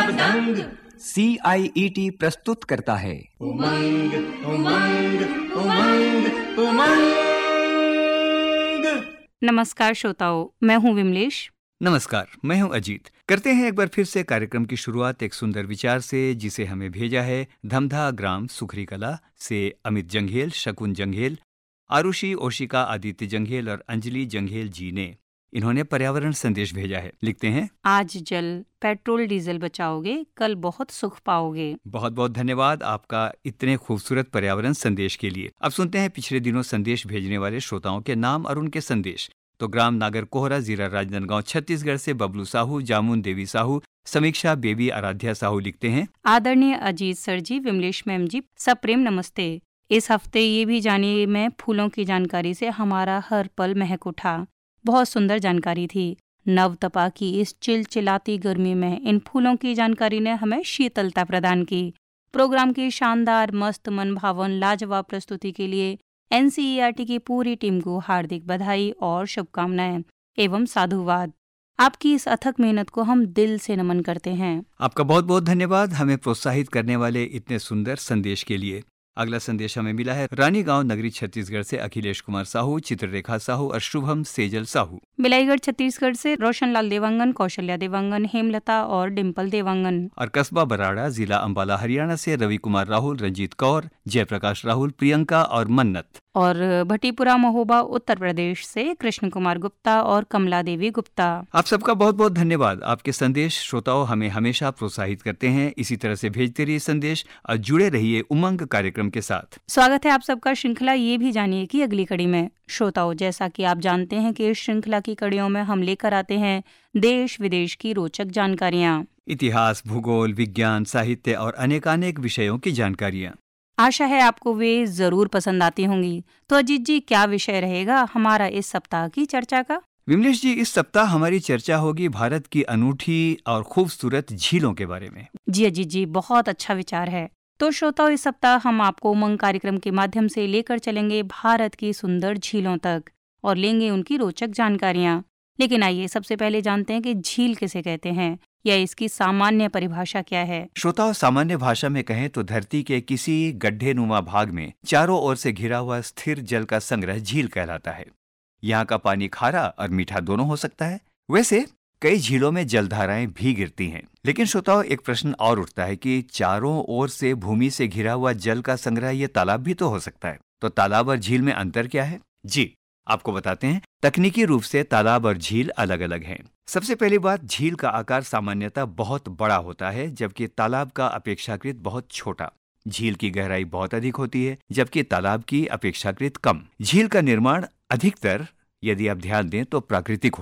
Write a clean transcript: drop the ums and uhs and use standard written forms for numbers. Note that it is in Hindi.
सब दंग। CIET प्रस्तुत करता है उमंग उमंग उमंग उमंग। नमस्कार श्रोताओं, मैं हूँ विमलेश। नमस्कार, मैं हूं अजीत। करते हैं एक बार फिर से कार्यक्रम की शुरुआत एक सुंदर विचार से, जिसे हमें भेजा है धमधा ग्राम सुखरी कला से अमित जंघेल, शकुन जंघेल, आरुषि ओशिका, आदित्य जंघेल और अंजलि जंघेल जी ने। इन्होंने पर्यावरण संदेश भेजा है। लिखते हैं, आज जल पेट्रोल डीजल बचाओगे, कल बहुत सुख पाओगे। बहुत बहुत धन्यवाद आपका इतने खूबसूरत पर्यावरण संदेश के लिए। अब सुनते हैं पिछले दिनों संदेश भेजने वाले श्रोताओं के नाम और उनके संदेश। तो ग्राम नागर कोहरा, जिला राजनांदगांव, छत्तीसगढ़ से बबलू साहू, जामुन देवी साहू, समीक्षा बेबी, आराध्या साहू लिखते हैं, आदरणीय अजीत सर जी, विमलेश मैम जी, सब प्रेम नमस्ते। इस हफ्ते ये भी जानिए, मैं फूलों की जानकारी से हमारा हर पल महक उठा। बहुत सुंदर जानकारी थी। नवतपा की इस चिलचिलाती गर्मी में इन फूलों की जानकारी ने हमें शीतलता प्रदान की। प्रोग्राम की शानदार, मस्त, मनभावन, लाजवाब प्रस्तुति के लिए NCERT की पूरी टीम को हार्दिक बधाई और शुभकामनाएं एवं साधुवाद। आपकी इस अथक मेहनत को हम दिल से नमन करते हैं। आपका बहुत बहुत धन्यवाद हमें प्रोत्साहित करने वाले इतने सुंदर संदेश के लिए। अगला संदेश हमें मिला है रानी गांव नगरी, छत्तीसगढ़ से अखिलेश कुमार साहू, चित्ररेखा साहू और शुभम सेजल साहू। बिलाईगढ़ छत्तीसगढ़ से रोशनलाल देवांगन, कौशल्या देवांगन, हेमलता और डिम्पल देवांगन। और कस्बा बराड़ा, जिला अंबाला, हरियाणा से रवि कुमार राहुल, रंजीत कौर, जयप्रकाश राहुल, प्रियंका और मन्नत। और भटीपुरा महोबा, उत्तर प्रदेश से कृष्ण कुमार गुप्ता और कमला देवी गुप्ता। आप सबका बहुत बहुत धन्यवाद। आपके संदेश श्रोताओं हमें हमेशा प्रोत्साहित करते हैं। इसी तरह से भेजते रहिए संदेश और जुड़े रहिए उमंग कार्यक्रम के साथ। स्वागत है आप सबका श्रृंखला ये भी जानिए की अगली कड़ी में। श्रोताओं, जैसा कि आप जानते हैं कि इस श्रृंखला की कड़ियों में हम लेकर आते हैं देश विदेश की रोचक जानकारियाँ, इतिहास, भूगोल, विज्ञान, साहित्य और अनेकानेक विषयों की जानकारियाँ। आशा है आपको वे जरूर पसंद आती होंगी। तो अजीत जी, क्या विषय रहेगा हमारा इस सप्ताह की चर्चा का? विमलेश जी, इस सप्ताह हमारी चर्चा होगी भारत की अनूठी और खूबसूरत झीलों के बारे में। जी अजीत जी, बहुत अच्छा विचार है। तो श्रोताओं, इस सप्ताह हम आपको उमंग कार्यक्रम के माध्यम से लेकर चलेंगे भारत की सुंदर झीलों तक और लेंगे उनकी रोचक जानकारियाँ। लेकिन आइए सबसे पहले जानते हैं कि झील किसे कहते हैं या इसकी सामान्य परिभाषा क्या है। श्रोताओं, सामान्य भाषा में कहें तो धरती के किसी गड्ढेनुमा भाग में चारों ओर से घिरा हुआ स्थिर जल का संग्रह झील कहलाता है। यहाँ का पानी खारा और मीठा दोनों हो सकता है। वैसे कई झीलों में जलधाराएं भी गिरती हैं। लेकिन श्रोताओं, एक प्रश्न और उठता है कि चारों ओर से भूमि से घिरा हुआ जल का संग्रह ये तालाब भी तो हो सकता है। तो तालाब और झील में अंतर क्या है? जी, आपको बताते हैं। तकनीकी रूप से तालाब और झील अलग अलग हैं। सबसे पहली बात, झील का आकार सामान्यतः बहुत बड़ा होता है, जबकि तालाब का अपेक्षाकृत बहुत छोटा। झील की गहराई बहुत अधिक होती है, जबकि तालाब की अपेक्षाकृत कम। झील का निर्माण अधिकतर, यदि आप ध्यान दें तो, प्राकृतिक